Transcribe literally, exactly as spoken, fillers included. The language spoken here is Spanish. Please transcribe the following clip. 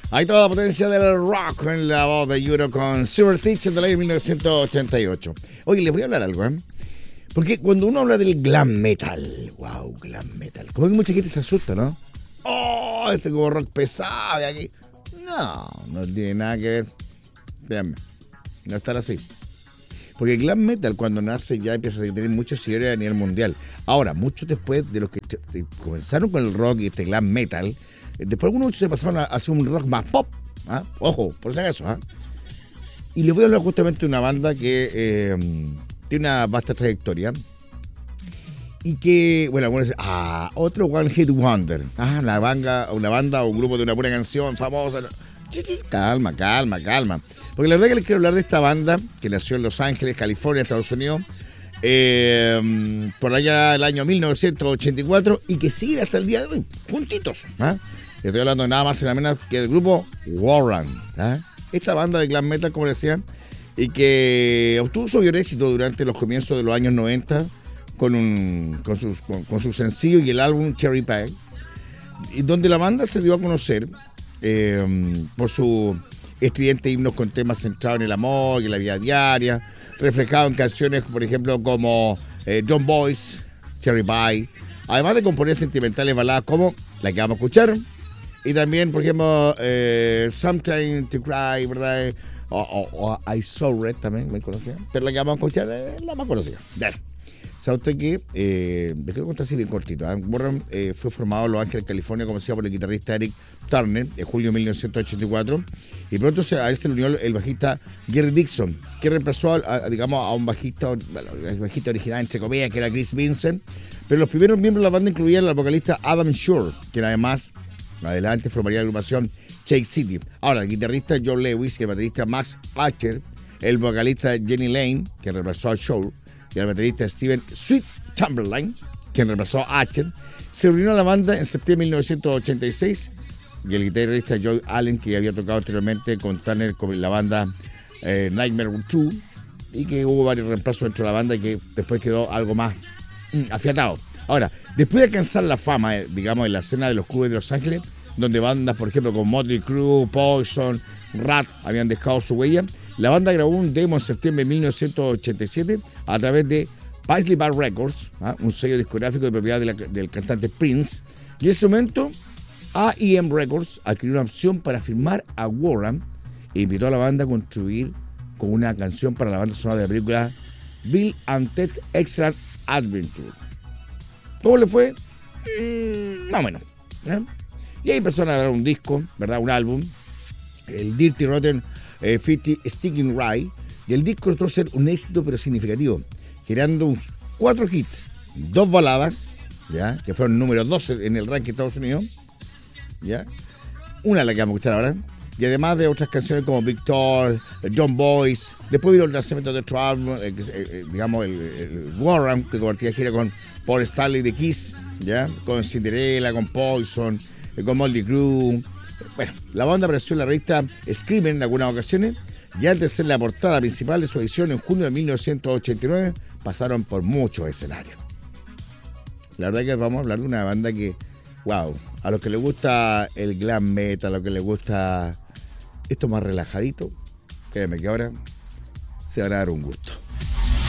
Hay toda la potencia del rock en la voz de Yuro con Silver Teacher del año mil novecientos ochenta y ocho. Oye, les voy a hablar algo, ¿eh? Porque cuando uno habla del glam metal, wow, glam metal, como que mucha gente se asusta, ¿no? Oh, este como rock pesado de aquí. No, no tiene nada que ver. Véanme, no estar así. Porque el glam metal cuando nace ya empieza a tener muchos seguidores a nivel mundial. Ahora, muchos después de los que comenzaron con el rock y este glam metal, después algunos se pasaron a hacer un rock más pop. ¿Ah? Ojo, por si acaso. ¿Ah? Y les voy a hablar justamente de una banda que eh, tiene una vasta trayectoria. Y que, bueno, algunos dicen, ah, otro One Hit Wonder. Ah, una banda, una banda o un grupo de una pura canción famosa. Calma, calma, calma. Porque la verdad que les quiero hablar de esta banda que nació en Los Ángeles, California, Estados Unidos, eh, por allá el año mil novecientos ochenta y cuatro y que sigue hasta el día de hoy, juntitos. ¿Ah? Estoy hablando de nada más y nada menos que del grupo Warrant. ¿Ah? Esta banda de glam metal, como decía, y que obtuvo su mayor éxito durante los comienzos de los años noventa con, un, con, sus, con, con su sencillo y el álbum Cherry Pie, y donde la banda se dio a conocer eh, por su estridente himnos con temas centrados en el amor y en la vida diaria, reflejado en canciones, por ejemplo, como eh, John Boyce, Cherry Pie, además de componer sentimentales baladas como la que vamos a escuchar, y también, por ejemplo, eh, Something to Cry, ¿verdad? O, o, o I Saw Red también, me conocía, pero la que vamos a escuchar es la más conocida. Bien. ¿Sabe usted que? Eh, les quiero contar así bien cortito. ¿eh? Warrant eh, fue formado en Los Ángeles, California, como decía, por el guitarrista Eric Turner en julio de mil novecientos ochenta y cuatro. Y pronto se, a él se le unió el bajista Gary Dixon, que reemplazó a, a, digamos, a un bajista, bueno, el bajista original, entre comillas, que era Chris Vincent. Pero los primeros miembros de la banda incluían al vocalista Adam Shore, quien además, adelante, formaría la agrupación Shake City. Ahora, el guitarrista John Lewis y el baterista Max Archer, el vocalista Jenny Lane, que reemplazó a Shore, y el baterista Steven Sweet Chamberlain, quien reemplazó a Archer, se unió a la banda en septiembre de mil novecientos ochenta y seis, y el guitarrista Joe Allen, que había tocado anteriormente con Turner con la banda eh, Nightmare dos, y que hubo varios reemplazos dentro de la banda y que después quedó algo más mm, afiatado. Ahora, después de alcanzar la fama, eh, digamos, en la escena de los clubes de Los Ángeles, donde bandas, por ejemplo, como Motley Crue, Poison, Rat habían dejado su huella, la banda grabó un demo en septiembre de mil novecientos ochenta y siete a través de Paisley Bar Records, ¿ah? un sello discográfico de propiedad de la, del cantante Prince, y en ese momento A E M Records adquirió una opción para firmar a Warrant e invitó a la banda a contribuir con una canción para la banda sonora de la película Bill and Ted Excellent Adventure. ¿Cómo le fue? Mm, más o menos. ¿eh? Y ahí empezaron a grabar un disco, ¿verdad? Un álbum, el Dirty Rotten Eh, cincuenta Sticking Right, y el disco resultó ser un éxito pero significativo, generando un, cuatro hits, dos baladas, ¿ya? Que fueron número doce en el ranking de Estados Unidos, ¿ya? Una la que vamos a escuchar ahora, y además de otras canciones como Victor, John Boyce. Después vino el lanzamiento de otro álbum, eh, eh, digamos el, el Warrant, que compartía gira con Paul Stanley de Kiss, ¿ya? Con Cinderella, con Poison, eh, con Motley Crue. Bueno, la banda apareció en la revista Screamer en algunas ocasiones, y al de ser la portada principal de su edición en junio de mil novecientos ochenta y nueve, pasaron por muchos escenarios. La verdad es que vamos a hablar de una banda que, wow, a los que les gusta el glam metal, a los que les gusta esto más relajadito, créeme que ahora se van a dar un gusto.